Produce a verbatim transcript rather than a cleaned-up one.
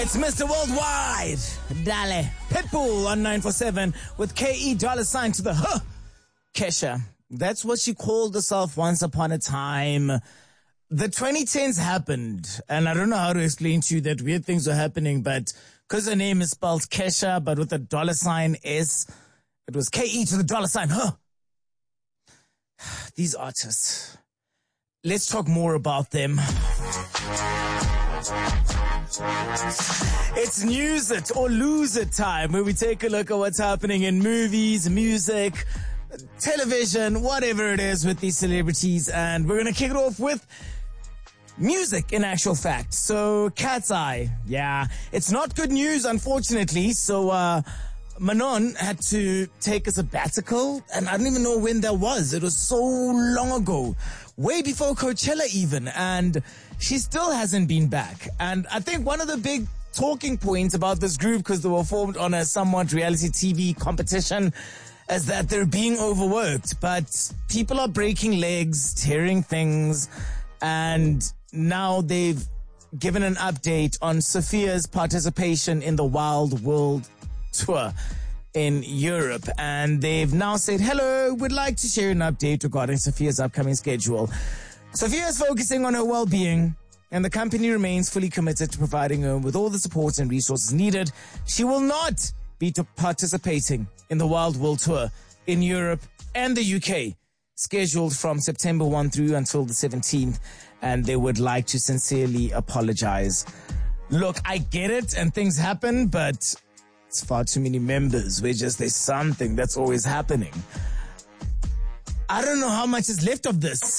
It's Mister Worldwide, Dale Pitbull on nine four seven with K E dollar sign to the huh. Kesha. That's what she called herself once upon a time. The twenty tens happened, and I don't know how to explain to you that weird things were happening, but because her name is spelled Kesha, but with a dollar sign S, it was K E to the dollar sign, huh? These artists. Let's talk more about them. It's News It or Lose It time, where we take a look at what's happening in movies, music, television, whatever it is with these celebrities. And we're going to kick it off with music, in actual fact. So, Cat's Eye. Yeah, it's not good news, unfortunately. So, uh, Manon had to take a sabbatical, and I don't even know when that was. It was so long ago, way before Coachella even, and she still hasn't been back. And I think one of the big talking points about this group, because they were formed on a somewhat reality T V competition, is that they're being overworked. But people are breaking legs, tearing things, and now they've given an update on Sophia's participation in the Wild World Tour in Europe, and they've now said, hello, we'd like to share an update regarding Sophia's upcoming schedule. Sophia is focusing on her well-being, and the company remains fully committed to providing her with all the support and resources needed. She will not be participating in the Wild World Tour in Europe and the U K, scheduled from September first through until the seventeenth, and they would like to sincerely apologize. Look, I get it, and things happen, but it's far too many members. We're just, there's something that's always happening. I don't know how much is left of this.